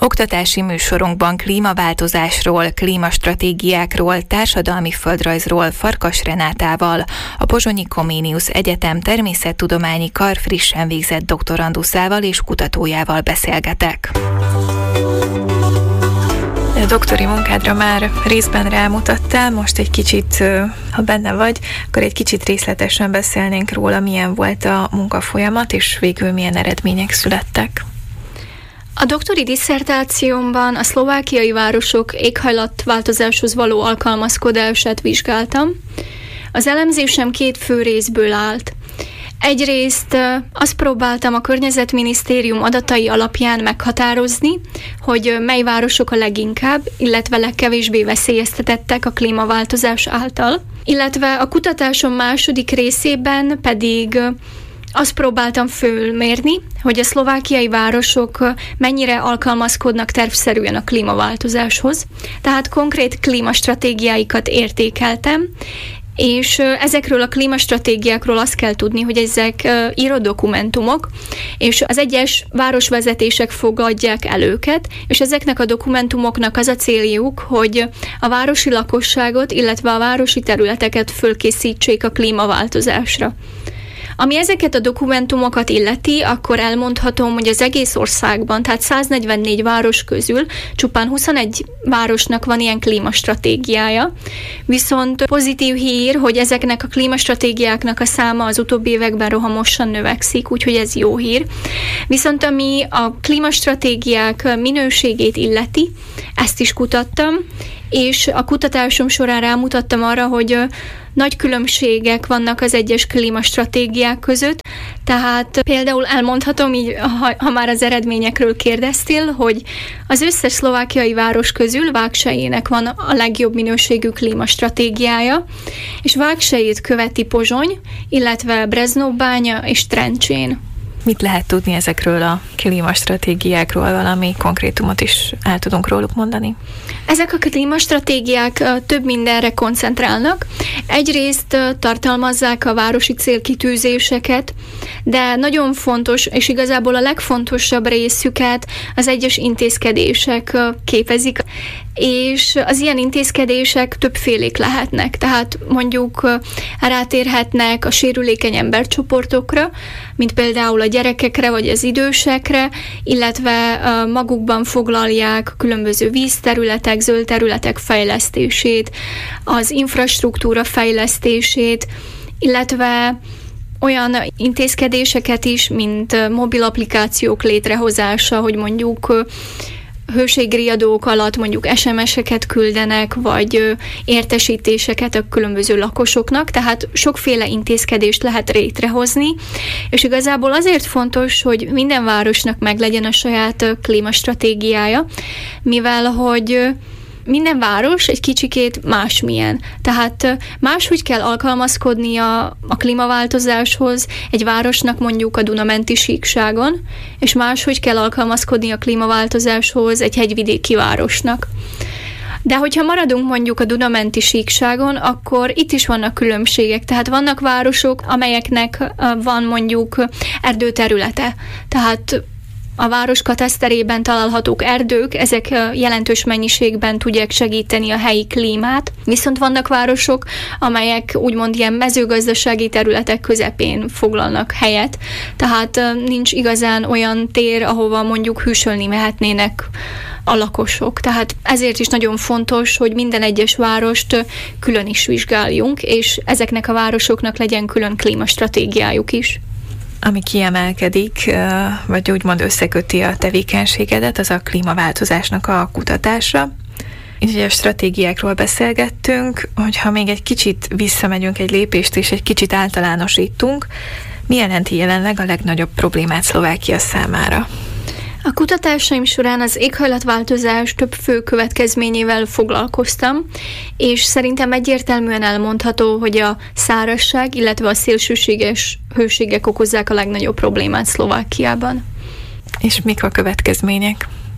Oktatási műsorunkban klímaváltozásról, klímastratégiákról, társadalmi földrajzról Farkas Renátával, a Pozsonyi Comenius Egyetem természettudományi kar frissen végzett doktoranduszával és kutatójával beszélgetek. A doktori munkádra már részben rámutattál, most egy kicsit, ha benne vagy, akkor egy kicsit részletesen beszélnénk róla, milyen volt a munkafolyamat, és végül milyen eredmények születtek. A doktori disszertációmban a szlovákiai városok éghajlatváltozáshoz való alkalmazkodását vizsgáltam. Az elemzésem 2 fő részből állt. Egyrészt azt próbáltam a Környezetminisztérium adatai alapján meghatározni, hogy mely városok a leginkább, illetve legkevésbé veszélyeztetettek a klímaváltozás által. Illetve a kutatásom második részében pedig azt próbáltam fölmérni, hogy a szlovákiai városok mennyire alkalmazkodnak tervszerűen a klímaváltozáshoz. Tehát konkrét klímastratégiáikat értékeltem, és ezekről a klímastratégiákról azt kell tudni, hogy ezek írott dokumentumok, és az egyes városvezetések fogadják el őket, és ezeknek a dokumentumoknak az a céljuk, hogy a városi lakosságot, illetve a városi területeket fölkészítsék a klímaváltozásra. Ami ezeket a dokumentumokat illeti, akkor elmondhatom, hogy az egész országban, tehát 144 város közül csupán 21 városnak van ilyen klímastratégiája. Viszont pozitív hír, hogy ezeknek a klímastratégiáknak a száma az utóbbi években rohamosan növekszik, úgyhogy ez jó hír. Viszont ami a klímastratégiák minőségét illeti, ezt is kutattam, és a kutatásom során rámutattam arra, hogy nagy különbségek vannak az egyes klímastratégiák között, tehát például elmondhatom, így, ha már az eredményekről kérdeztél, hogy az összes szlovákiai város közül Vágselyének van a legjobb minőségű klímastratégiája, és Vágselyét követi Pozsony, illetve Breznóbánya és Trencsén. Mit lehet tudni ezekről a klímastratégiákról, valami konkrétumot is el tudunk róluk mondani? Ezek a klímastratégiák több mindenre koncentrálnak. Egyrészt tartalmazzák a városi célkitűzéseket, de nagyon fontos, és igazából a legfontosabb részüket az egyes intézkedések képezik, és az ilyen intézkedések többfélék lehetnek. Tehát mondjuk rátérhetnek a sérülékeny embercsoportokra, mint például a gyerekekre vagy az idősekre, illetve magukban foglalják a különböző vízterületek, zöld területek fejlesztését, az infrastruktúra fejlesztését, illetve olyan intézkedéseket is, mint mobil applikációk létrehozása, hogy mondjuk hőségriadók alatt mondjuk SMS-eket küldenek, vagy értesítéseket a különböző lakosoknak, tehát sokféle intézkedést lehet létrehozni, és igazából azért fontos, hogy minden városnak meglegyen a saját klímastratégiája, mivel hogy minden város egy kicsikét másmilyen. Tehát máshogy kell alkalmazkodnia a klímaváltozáshoz egy városnak mondjuk a Duna-menti síkságon, és máshogy kell alkalmazkodni a klímaváltozáshoz egy hegyvidéki városnak. De hogyha maradunk mondjuk a Duna-menti síkságon, akkor itt is vannak különbségek. Tehát vannak városok, amelyeknek van mondjuk erdőterülete. Tehát a város kataszterében találhatók erdők, ezek jelentős mennyiségben tudják segíteni a helyi klímát, viszont vannak városok, amelyek úgymond ilyen mezőgazdasági területek közepén foglalnak helyet, tehát nincs igazán olyan tér, ahova mondjuk hűsölni mehetnének a lakosok. Tehát ezért is nagyon fontos, hogy minden egyes várost külön is vizsgáljunk, és ezeknek a városoknak legyen külön klímastratégiájuk is. Ami kiemelkedik, vagy úgymond összeköti a tevékenységedet, az a klímaváltozásnak a kutatása. Így a stratégiákról beszélgettünk, hogyha még egy kicsit visszamegyünk egy lépést, és egy kicsit általánosítunk, mi jelenti jelenleg a legnagyobb problémát Szlovákia számára? A kutatásaim során az éghajlatváltozás több fő következményével foglalkoztam, és szerintem egyértelműen elmondható, hogy a szárazság, illetve a szélsőséges hőségek okozzák a legnagyobb problémát Szlovákiában. És mik a következmények?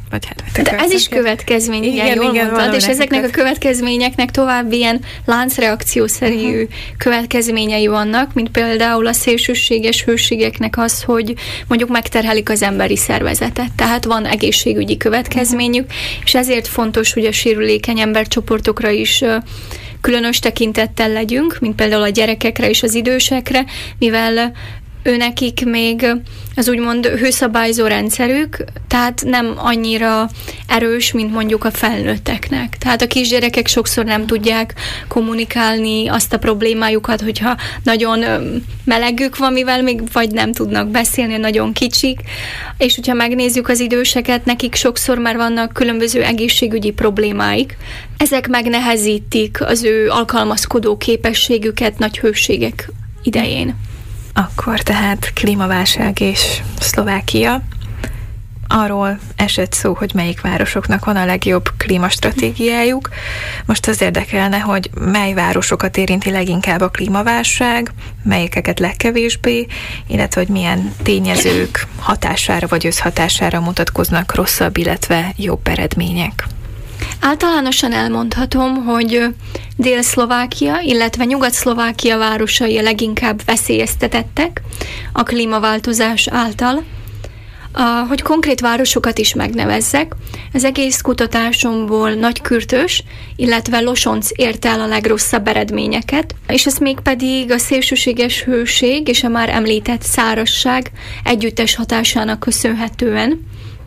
Vagy de ez is következmény, igen, jól mondtad, és ezeknek a következményeknek további ilyen láncreakciószerű következményei vannak, mint például a szélsőséges hőségeknek az, hogy mondjuk megterhelik az emberi szervezetet, tehát van egészségügyi következményük, és ezért fontos, hogy a sérülékeny embercsoportokra is különös tekintettel legyünk, mint például a gyerekekre és az idősekre, mivel őnekik még az úgymond hőszabályzó rendszerük, tehát nem annyira erős, mint mondjuk a felnőtteknek. Tehát a kisgyerekek sokszor nem tudják kommunikálni azt a problémájukat, hogyha nagyon melegük van, mivel még vagy nem tudnak beszélni, nagyon kicsik, és hogyha megnézzük az időseket, nekik sokszor már vannak különböző egészségügyi problémáik. Ezek megnehezítik az ő alkalmazkodó képességüket nagy hőségek idején. Akkor tehát klímaválság és Szlovákia. Arról esett szó, hogy melyik városoknak van a legjobb klímastratégiájuk. Most az érdekelne, hogy mely városokat érinti leginkább a klímaválság, melyikeket legkevésbé, illetve hogy milyen tényezők hatására vagy összhatására mutatkoznak rosszabb, illetve jobb eredmények. Általánosan elmondhatom, hogy Dél-Szlovákia, illetve Nyugat-Szlovákia városai a leginkább veszélyeztetettek a klímaváltozás által. Hogy konkrét városokat is megnevezzek, az egész kutatásomból Nagykürtös, illetve Losonc érte el a legrosszabb eredményeket, és ez mégpedig a szélsőséges hőség és a már említett szárazság együttes hatásának köszönhetően.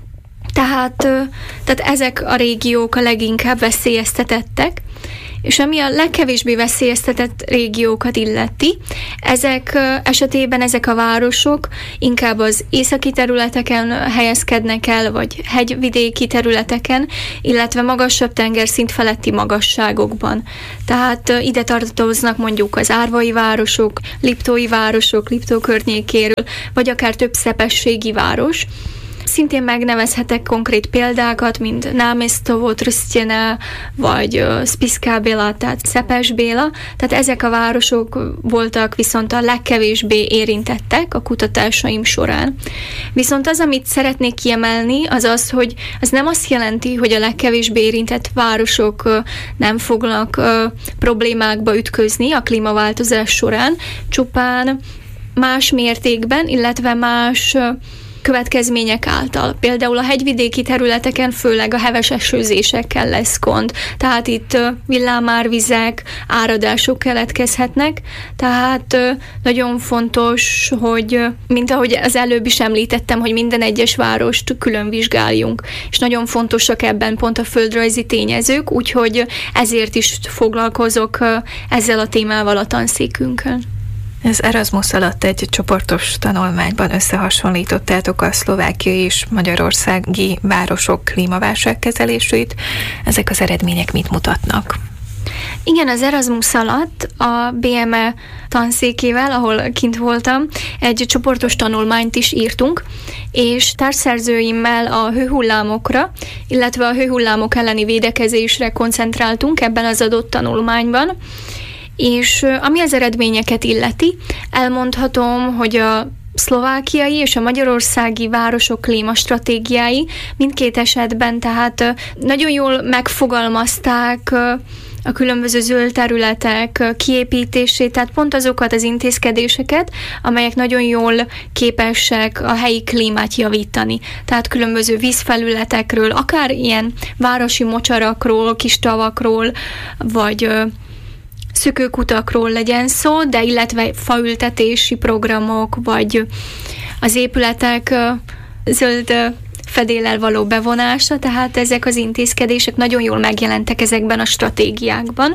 Tehát ezek a régiók a leginkább veszélyeztetettek, és ami a legkevésbé veszélyeztetett régiókat illeti, ezek esetében ezek a városok inkább az északi területeken helyezkednek el, vagy hegyvidéki területeken, illetve magasabb tengerszint feletti magasságokban. Tehát ide tartoznak mondjuk az árvai városok, liptói városok, Liptó környékéről, vagy akár több szepességi város. Szintén megnevezhetek konkrét példákat, mint Námestovo, Trstene, vagy Spišská Béla, tehát Szepes Béla. Tehát ezek a városok voltak viszont a legkevésbé érintettek a kutatásaim során. Viszont az, amit szeretnék kiemelni, az az, hogy az nem azt jelenti, hogy a legkevésbé érintett városok nem fognak problémákba ütközni a klímaváltozás során, csupán más mértékben, illetve más következmények által. Például a hegyvidéki területeken főleg a heves esőzésekkel lesz gond. Tehát itt villámárvizek, áradások keletkezhetnek. Tehát nagyon fontos, hogy mint ahogy az előbb is említettem, hogy minden egyes várost külön vizsgáljunk. És nagyon fontosak ebben pont a földrajzi tényezők, úgyhogy ezért is foglalkozok ezzel a témával a tanszékünkön. Az Erasmus alatt egy csoportos tanulmányban összehasonlítottátok a szlovákiai és magyarországi városok klímaválságkezelését. Ezek az eredmények mit mutatnak? Igen, az Erasmus alatt a BME tanszékével, ahol kint voltam, egy csoportos tanulmányt is írtunk, és társszerzőimmel a hőhullámokra, illetve a hőhullámok elleni védekezésre koncentráltunk ebben az adott tanulmányban. És ami az eredményeket illeti, elmondhatom, hogy a szlovákiai és a magyarországi városok klímastratégiái mindkét esetben tehát nagyon jól megfogalmazták a különböző zöld területek kiépítését, tehát pont azokat az intézkedéseket, amelyek nagyon jól képesek a helyi klímát javítani. Tehát különböző vízfelületekről, akár ilyen városi mocsarakról, kis tavakról, vagy szökőkutakról legyen szó, de illetve faültetési programok, vagy az épületek zöld fedéllel való bevonása, tehát ezek az intézkedések nagyon jól megjelentek ezekben a stratégiákban,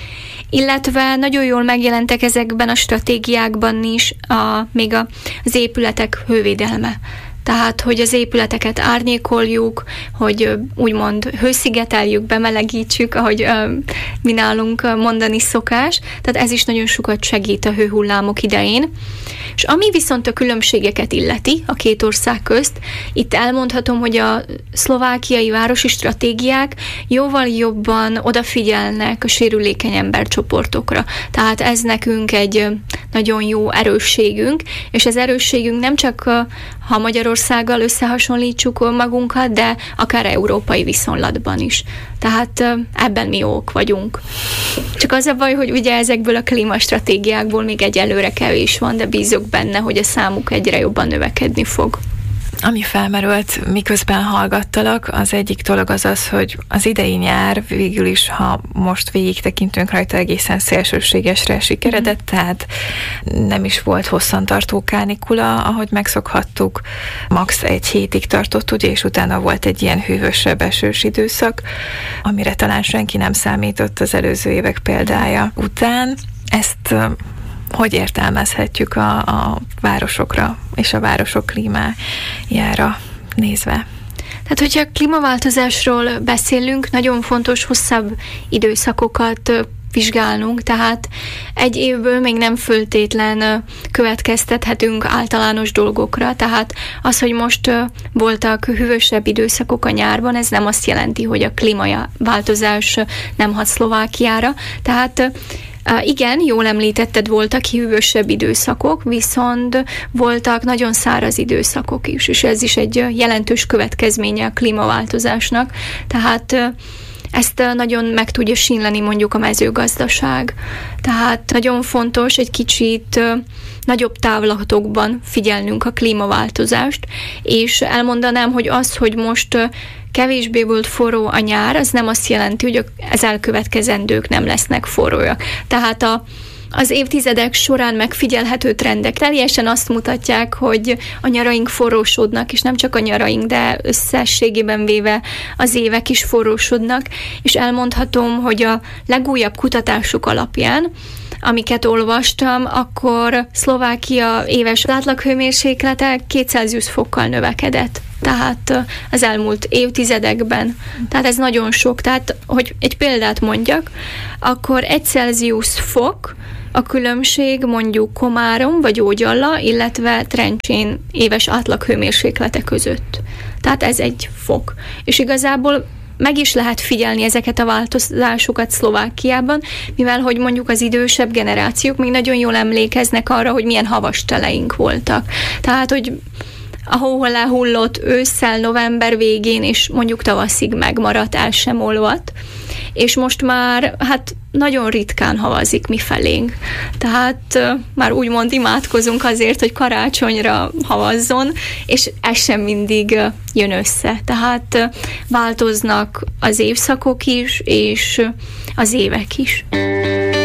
illetve nagyon jól megjelentek ezekben a stratégiákban is még az épületek hővédelme. Tehát, hogy az épületeket árnyékoljuk, hogy úgymond hőszigeteljük, bemelegítsük, ahogy mi nálunk mondani szokás. Tehát ez is nagyon sokat segít a hőhullámok idején. És ami viszont a különbségeket illeti a két ország közt, itt elmondhatom, hogy a szlovákiai városi stratégiák jóval jobban odafigyelnek a sérülékeny embercsoportokra. Tehát ez nekünk egy nagyon jó erősségünk, és az erősségünk nem csak, ha Magyarország Magyarországgal összehasonlítsuk magunkat, de akár európai viszonylatban is. Tehát ebben mi jók vagyunk. Csak az a baj, hogy ugye ezekből a klímastratégiákból még egyelőre kevés van, de bízok benne, hogy a számuk egyre jobban növekedni fog. Ami felmerült, miközben hallgattalak, az egyik dolog az, hogy az idei nyár végül is, ha most végig tekintünk rajta, egészen szélsőségesre sikeredett, tehát nem is volt hosszantartó kánikula, ahogy megszokhattuk. Max 1 hétig tartott, ugye, és utána volt egy ilyen hűvösebb, esős időszak, amire talán senki nem számított az előző évek példája után. Ezt hogy értelmezhetjük a városokra és a városok klímájára nézve? Tehát, hogyha klímaváltozásról beszélünk, nagyon fontos hosszabb időszakokat vizsgálnunk, tehát egy évből még nem föltétlen következtethetünk általános dolgokra, tehát az, hogy most voltak hűvösebb időszakok a nyárban, ez nem azt jelenti, hogy a klímaváltozás nem hat Szlovákiára, tehát igen, jól említetted, voltak hűvösebb időszakok, viszont voltak nagyon száraz időszakok is, és ez is egy jelentős következménye a klímaváltozásnak, tehát ezt nagyon meg tudja sínleni mondjuk a mezőgazdaság. Tehát nagyon fontos egy kicsit nagyobb távlatokban figyelnünk a klímaváltozást, és elmondanám, hogy az, hogy most kevésbé volt forró a nyár, az nem azt jelenti, hogy az elkövetkezendők nem lesznek forróak. Tehát az évtizedek során megfigyelhető trendek teljesen azt mutatják, hogy a nyaraink forrósodnak, és nem csak a nyaraink, de összességében véve az évek is forrósodnak, és elmondhatom, hogy a legújabb kutatások alapján, amiket olvastam, akkor Szlovákia éves átlaghőmérséklete 2 Celsius fokkal növekedett. Tehát az elmúlt évtizedekben. Tehát ez nagyon sok. Tehát, hogy egy példát mondjak, akkor 1 Celsius fok a különbség mondjuk Komárom vagy Ógyalla, illetve Trencsén éves átlaghőmérséklete között. Tehát ez 1 fok. És igazából meg is lehet figyelni ezeket a változásokat Szlovákiában, mivel hogy mondjuk az idősebb generációk még nagyon jól emlékeznek arra, hogy milyen havas teleink voltak. Tehát, hogy a hó lehullott ősszel, november végén, és mondjuk tavaszig megmaradt, el sem olvadt, és most már nagyon ritkán havazik mifelénk. Tehát már úgymond imádkozunk azért, hogy karácsonyra havazzon, és ez sem mindig jön össze. Tehát változnak az évszakok is, és az évek is.